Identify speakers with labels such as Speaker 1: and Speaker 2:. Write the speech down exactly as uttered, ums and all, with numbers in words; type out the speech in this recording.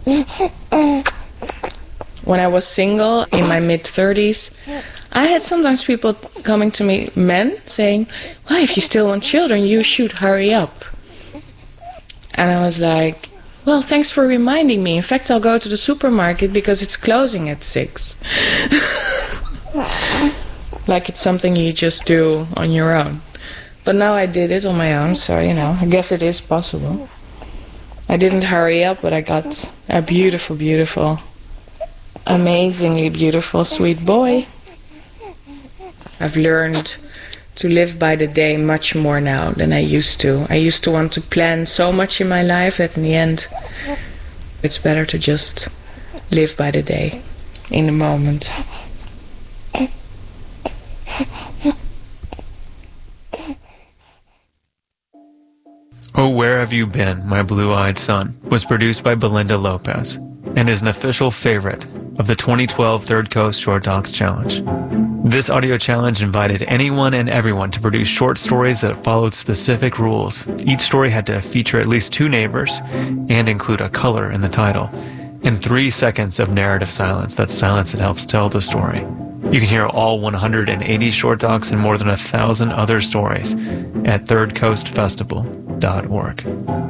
Speaker 1: When I was single in my mid thirties, I had sometimes people coming to me, men, saying, well, if you still want children, you should hurry up. And I was like, well, thanks for reminding me. In fact, I'll go to the supermarket because it's closing at six. Like it's something you just do on your own. But now I did it on my own, so, you know, I guess it is possible. I didn't hurry up, but I got a beautiful, beautiful, amazingly beautiful, sweet boy. I've learned to live by the day much more now than I used to. I used to want to plan so much in my life that in the end, it's better to just live by the day, in the moment.
Speaker 2: Oh, Where Have You Been, My Blue-Eyed Son was produced by Belinda Lopez and is an official favorite of the twenty twelve Third Coast Short Docs Challenge. This audio challenge invited anyone and everyone to produce short stories that followed specific rules. Each story had to feature at least two neighbors and include a color in the title, and three seconds of narrative silence. That's silence that helps tell the story. You can hear all one hundred eighty short docs and more than a thousand other stories at third coast festival dot org.